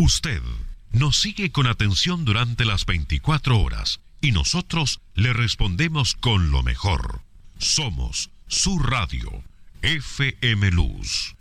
Usted nos sigue con atención durante las 24 horas y nosotros le respondemos con lo mejor. Somos su radio, FM Luz.